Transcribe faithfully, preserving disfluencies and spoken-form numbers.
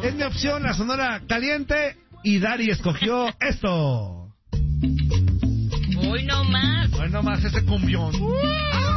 Es mi opción, la Sonora Caliente. Y Dari escogió esto. Hoy no más. Hoy no más ese cumbión. Uh.